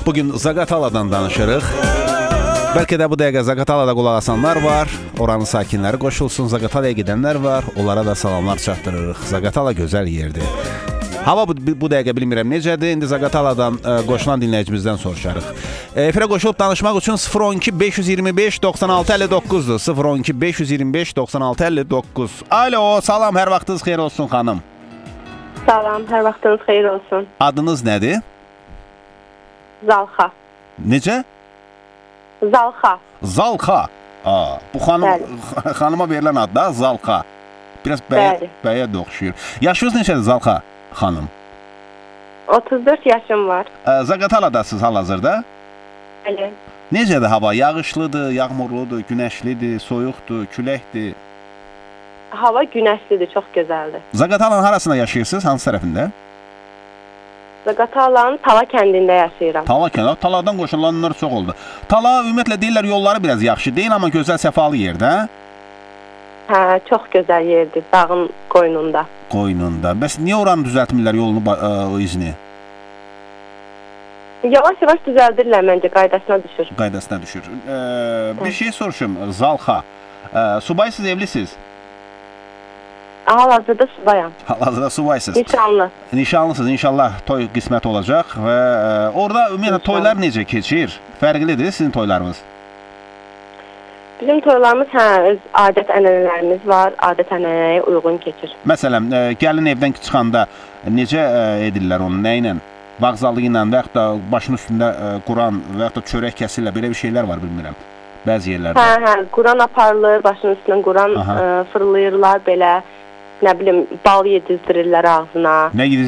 Bugün Zaqataladan danışırıq. Bəlkə də bu dəqiqə Zaqatalada qulaq asanlar var. Oranın sakinləri qoşulsun. Zaqatalaya gedənlər var. Onlara da salamlar çatdırırıq. Zaqatala gözəl yerdir. Hava bu dəqiqə bilmirəm necədir. İndi Zaqataladan qoşulan dinləyicimizdən soruşarıq. Efirə qoşulub danışmaq üçün 012 525 96 59-dur. 012 525 96 59. Alo, salam, hər vaxtınız xeyir olsun xanım. Salam, hər vaxtınız xeyir olsun. Adınız nədir? Zalxa. Necə? Zalxa. Zalxa. Bu xanıma verilən ad da Zalxa. Biraz bəyə də oxşuyur. Yaşınız neçədir Zalxa xanım? 34 yaşım var. Zaqataladasınız hal-hazırda? Bəli. Necədir hava? Yağışlıdır, yağmurludur, günəşlidir, soyuqdur, küləkdir? Hava günəşlidir, çox gözəldir. Zaqatalanın harasında yaşayırsınız? Hansı tərəfində? Zaqatalanın Tala kəndində yaşayıram. Tala kəndə, Taladan qoşulanlar çox oldu. Tala ümumiyyətlə deyirlər yolları biraz yaxşı deyil, amma gözəl səfalı yerdə. Hə, çox gözəl yerdir, dağın qoynunda. Qoynunda. Bəs niyə oranı düzəltmirlər yolunu, izini? Yavaş-yavaş düzəldirlər məncə, qaydasına düşür. Qaydasına düşür. Bir şey soruşum, Zalxa. Subaysız, evlisiniz? Hal-hazırda subayam. Hal-hazırda subaysız. Nişanlı. Nişanlısınız, inşallah toy qismət olacaq və orada ümumiyyətlə toylar necə keçir? Fərqlidir sizin toylarınız? Bizim toylarımız öz adət-ənənələrimiz var, adət-ənənəyə uyğun keçir. Məsələn, gəlin evdən çıxanda necə edirlər onu, nə ilə? Vağzalı ilə və yaxud da başının üstündə Quran və yaxud da çörək kəsirlər, belə bir şeylər var, bilmirəm. Bəzi yerlərdə. Hə, Quran aparılır, başının üstündən Quran fırlayırlar belə. Nə bilim, bal yedizdirirlər ağzına. Nə